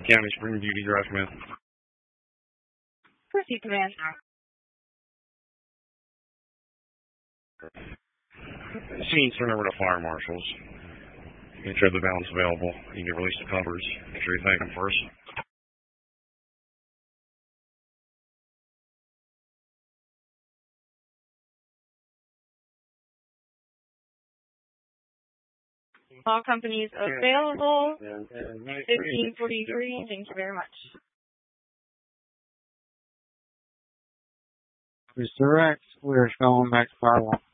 County Spring Beauty Drive, man. Proceed, command. Scene turned over to fire marshals. Ensure the balance available. You can release the covers. Make sure you thank them first. All companies available. 1543. Thank you very much. Mr. Rex, we're going back to Fire 1.